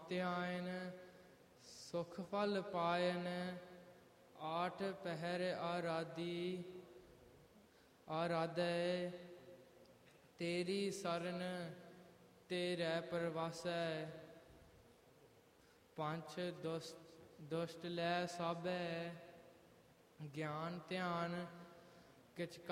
ਧਿਆਇਨ ਸੁਖ ਫਲ ਪਾਇਨ। ਆਠ ਪਹਿਰ ਆਰਾਧੈ ਤੇਰੀ ਸਰਨ ਤੇਰੇ ਪਰਵਾਸੈ। ਪੰਚ ਦੁਸ਼ਟ ਲੈ ਸਾਭੈ ਗਿਆਨ ਧਿਆਨ ਕਿਛ